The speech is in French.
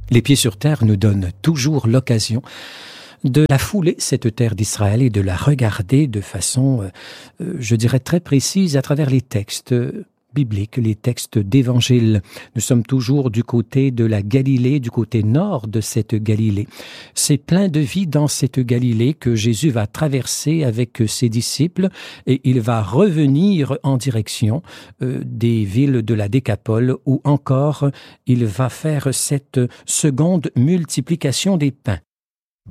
Les Pieds sur Terre nous donnent toujours l'occasion de la fouler, cette terre d'Israël, et de la regarder de façon, je dirais, très précise à travers les textes bibliques, les textes d'évangile. Nous sommes toujours du côté de la Galilée, du côté nord de cette Galilée. C'est plein de vie dans cette Galilée que Jésus va traverser avec ses disciples, et il va revenir en direction des villes de la Décapole, où encore il va faire cette seconde multiplication des pains.